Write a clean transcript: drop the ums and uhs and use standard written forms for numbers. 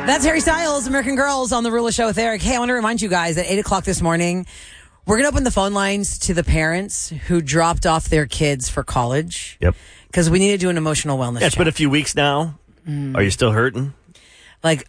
That's Harry Styles, American Girls on The Rula Show with Eric. Hey, I want to remind you guys at 8 o'clock this morning, we're going to open the phone lines to the parents who dropped off their kids for college. Yep. Because we need to do an emotional wellness It's check. been a few weeks now. Are you still hurting? Like,